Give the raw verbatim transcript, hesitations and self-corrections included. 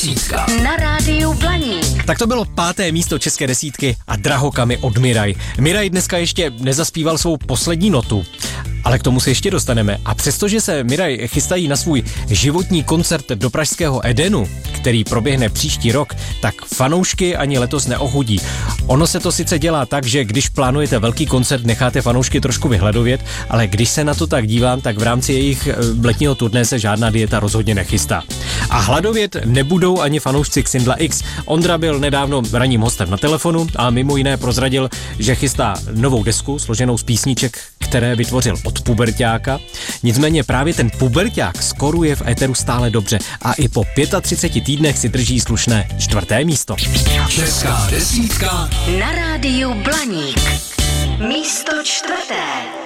desítka na rádiu Blaník. Tak to bylo páté místo české desítky a Drahokamy od Miraj. Miraj dneska ještě nezaspíval svou poslední notu, ale k tomu se ještě dostaneme. A přestože se Miraj chystají na svůj životní koncert do pražského Edenu, který proběhne příští rok, tak fanoušky ani letos neochudí. Ono se to sice dělá tak, že když plánujete velký koncert, necháte fanoušky trošku vyhladovět, ale když se na to tak dívám, tak v rámci jejich letního turné se žádná dieta rozhodně nechystá. A hladovět nebudou ani fanoušci Xindla X. Ondra byl nedávno ranním hostem na telefonu a mimo jiné prozradil, že chystá novou desku složenou z písniček, které vytvořil od puberťáka. Nicméně právě ten puberťák skoruje v éteru stále dobře a i po třiceti pěti týdnech si drží slušné čtvrté místo. Česká desítka na rádiu Blaník. Místo čtvrté.